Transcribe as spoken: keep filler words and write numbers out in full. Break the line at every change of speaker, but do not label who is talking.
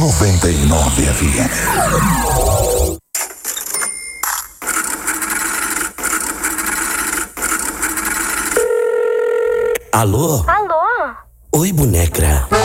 noventa e nove F M.
Alô?
Alô?
Oi, boneca.